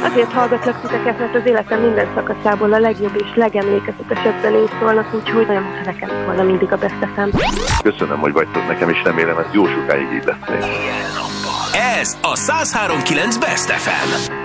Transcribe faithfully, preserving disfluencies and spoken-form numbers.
Azért hallgatlak titeket, mert az életem minden szakaszából a legjobb és legemlékezetesebb zenék szólnak, úgyhogy nagyon mintha nekem volna mindig a Best ef em. Köszönöm, hogy vagytok nekem, és remélem, ez jó sokáig így lesz még. Ez a száz három kilenc Best ef em.